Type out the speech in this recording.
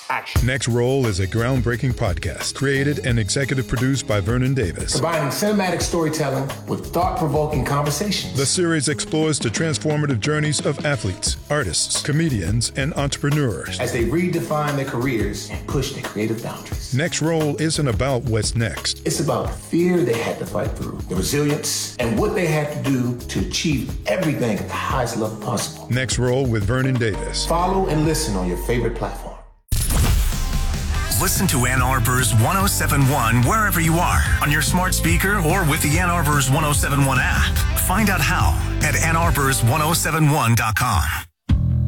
action. Next Roll is a groundbreaking podcast created and executive produced by Vernon Davis. Combining cinematic storytelling with thought-provoking conversations. The series explores the transformative journeys of athletes, artists, comedians, and entrepreneurs as they redefine their careers and push their creative boundaries. Next Roll isn't about what's next. It's about the fear they had to fight through, the resilience, and what they had to do to achieve everything at the highest level possible. Next Roll with Vernon Davis. Follow and listen on your favorite platform. Listen to Ann Arbor's 107.1 wherever you are, on your smart speaker or with the Ann Arbor's 107.1 app. Find out how at AnnArbor's1071.com.